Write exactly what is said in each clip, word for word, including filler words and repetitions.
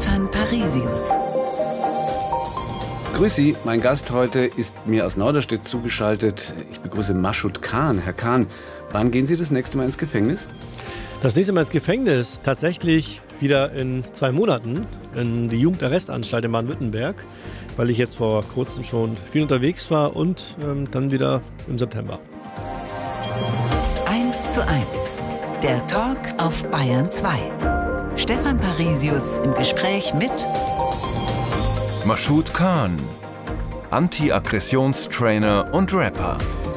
Stefan Parisius. Grüß Sie, mein Gast heute ist mir aus Norderstedt zugeschaltet. Ich begrüße Mashud Khan. Herr Khan, wann gehen Sie das nächste Mal ins Gefängnis? Das nächste Mal ins Gefängnis tatsächlich wieder in zwei Monaten in die Jugendarrestanstalt in Baden-Württemberg, weil ich jetzt vor kurzem schon viel unterwegs war und ähm, dann wieder im September. eins zu eins, der Talk auf Bayern zwei. Stefan Parisius im Gespräch mit Mashud Khan, Anti-Aggressionstrainer und Rapper.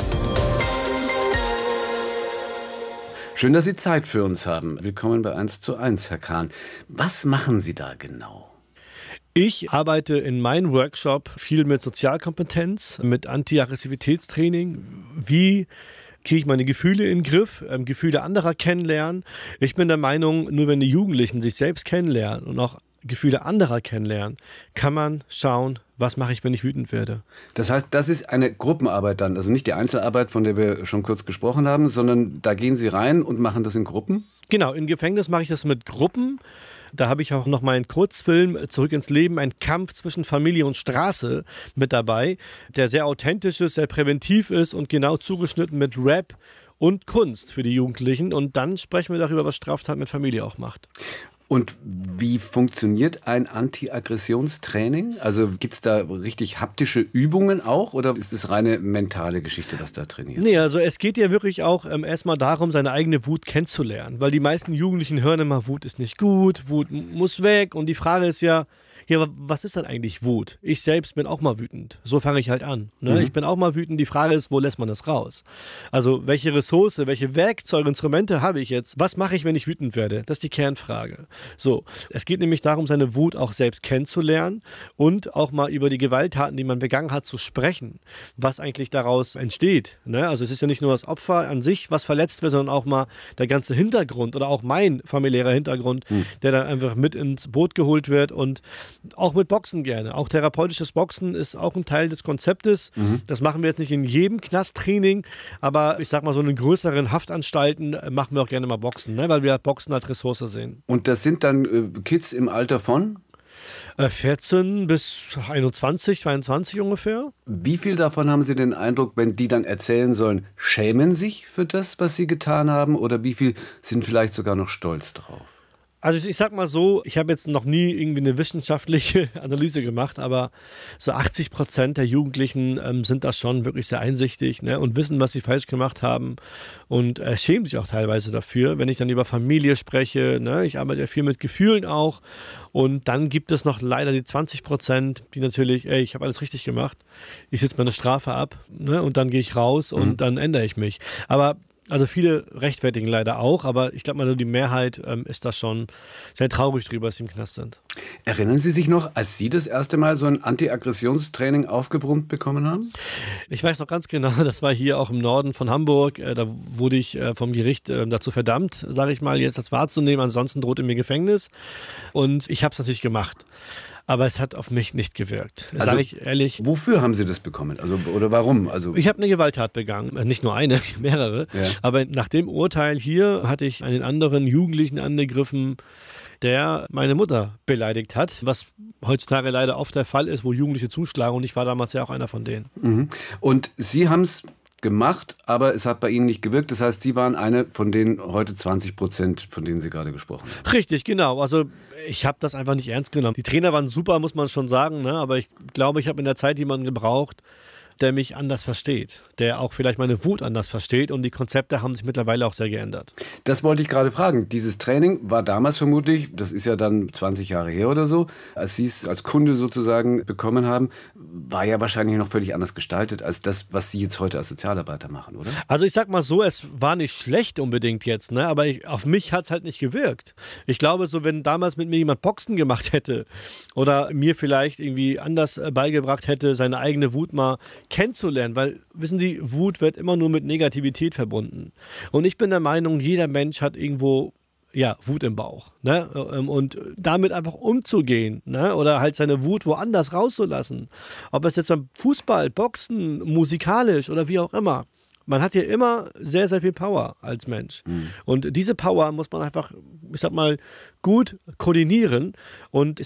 Schön, dass Sie Zeit für uns haben. Willkommen bei eins zu eins, Herr Khan. Was machen Sie da genau? Ich arbeite in meinem Workshop viel mit Sozialkompetenz, mit Anti-Aggressivitätstraining. Wie kriege ich meine Gefühle in den Griff, ähm, Gefühle anderer kennenlernen. Ich bin der Meinung, nur wenn die Jugendlichen sich selbst kennenlernen und auch Gefühle anderer kennenlernen, kann man schauen, was mache ich, wenn ich wütend werde. Das heißt, das ist eine Gruppenarbeit dann, also nicht die Einzelarbeit, von der wir schon kurz gesprochen haben, sondern da gehen Sie rein und machen das in Gruppen? Genau, im Gefängnis mache ich das mit Gruppen. Da habe ich auch noch meinen Kurzfilm Zurück ins Leben, ein Kampf zwischen Familie und Straße mit dabei, der sehr authentisch ist, sehr präventiv ist und genau zugeschnitten mit Rap und Kunst für die Jugendlichen. Und dann sprechen wir darüber, was Straftat mit Familie auch macht. Und wie funktioniert ein Anti-Aggressionstraining? Also gibt es da richtig haptische Übungen auch oder ist es reine mentale Geschichte, was da trainiert? Nee, also es geht ja wirklich auch ähm, erstmal darum, seine eigene Wut kennenzulernen. Weil die meisten Jugendlichen hören immer, Wut ist nicht gut, Wut muss weg. Und die Frage ist ja, ja, was ist denn eigentlich Wut? Ich selbst bin auch mal wütend. So fange ich halt an. Ne? Mhm. Ich bin auch mal wütend. Die Frage ist, wo lässt man das raus? Also welche Ressource, welche Werkzeuge, Instrumente habe ich jetzt? Was mache ich, wenn ich wütend werde? Das ist die Kernfrage. So, es geht nämlich darum, seine Wut auch selbst kennenzulernen und auch mal über die Gewalttaten, die man begangen hat, zu sprechen. Was eigentlich daraus entsteht. Ne? Also es ist ja nicht nur das Opfer an sich, was verletzt wird, sondern auch mal der ganze Hintergrund oder auch mein familiärer Hintergrund, mhm. der dann einfach mit ins Boot geholt wird und auch mit Boxen gerne. Auch therapeutisches Boxen ist auch ein Teil des Konzeptes. Mhm. Das machen wir jetzt nicht in jedem Knasttraining, aber ich sag mal, so in größeren Haftanstalten machen wir auch gerne mal Boxen, ne? Weil wir Boxen als Ressource sehen. Und das sind dann äh, Kids im Alter von? vierzehn bis einundzwanzig, zweiundzwanzig ungefähr. Wie viel davon haben Sie den Eindruck, wenn die dann erzählen sollen, schämen sich für das, was sie getan haben? Oder wie viel sind vielleicht sogar noch stolz drauf? Also ich, ich sag mal so, ich habe jetzt noch nie irgendwie eine wissenschaftliche Analyse gemacht, aber so achtzig Prozent der Jugendlichen ähm, sind das schon wirklich sehr einsichtig, ne, und wissen, was sie falsch gemacht haben und äh, schämen sich auch teilweise dafür, wenn ich dann über Familie spreche. Ne, ich arbeite ja viel mit Gefühlen auch und dann gibt es noch leider die zwanzig Prozent, die natürlich, ey, ich habe alles richtig gemacht, ich sitze meine Strafe ab, ne, und dann gehe ich raus und mhm. dann ändere ich mich. Aber also viele rechtfertigen leider auch, aber ich glaube mal, die Mehrheit ähm, ist das schon sehr traurig drüber, dass sie im Knast sind. Erinnern Sie sich noch, als Sie das erste Mal so ein Anti-Aggressionstraining aufgebrummt bekommen haben? Ich weiß noch ganz genau, das war hier auch im Norden von Hamburg. Äh, da wurde ich äh, vom Gericht äh, dazu verdammt, sage ich mal, jetzt das wahrzunehmen, ansonsten drohte mir Gefängnis. Und ich habe es natürlich gemacht. Aber es hat auf mich nicht gewirkt. Also, sage ich ehrlich. Wofür haben Sie das bekommen? Also, oder warum? Also ich habe eine Gewalttat begangen. Nicht nur eine, mehrere. Ja. Aber nach dem Urteil hier hatte ich einen anderen Jugendlichen angegriffen, der meine Mutter beleidigt hat. Was heutzutage leider oft der Fall ist, wo Jugendliche zuschlagen. Und ich war damals ja auch einer von denen. Mhm. Und Sie haben es gemacht, aber es hat bei Ihnen nicht gewirkt. Das heißt, Sie waren eine von den heute zwanzig Prozent, von denen Sie gerade gesprochen haben. Richtig, genau. Also ich habe das einfach nicht ernst genommen. Die Trainer waren super, muss man schon sagen, ne? Aber ich glaube, ich habe in der Zeit jemanden gebraucht, der mich anders versteht, der auch vielleicht meine Wut anders versteht und die Konzepte haben sich mittlerweile auch sehr geändert. Das wollte ich gerade fragen. Dieses Training war damals vermutlich, das ist ja dann zwanzig Jahre her oder so, als Sie es als Kunde sozusagen bekommen haben, war ja wahrscheinlich noch völlig anders gestaltet als das, was Sie jetzt heute als Sozialarbeiter machen, oder? Also ich sag mal so, es war nicht schlecht unbedingt jetzt, ne? Aber ich, auf mich hat es halt nicht gewirkt. Ich glaube, so wenn damals mit mir jemand Boxen gemacht hätte oder mir vielleicht irgendwie anders beigebracht hätte, seine eigene Wut mal kennenzulernen, weil, wissen Sie, Wut wird immer nur mit Negativität verbunden. Und ich bin der Meinung, jeder Mensch hat irgendwo ja, Wut im Bauch. Ne? Und damit einfach umzugehen, ne? Oder halt seine Wut woanders rauszulassen. Ob es jetzt beim Fußball, Boxen, musikalisch oder wie auch immer. Man hat ja immer sehr, sehr viel Power als Mensch. Mhm. Und diese Power muss man einfach, ich sag mal, gut koordinieren. Und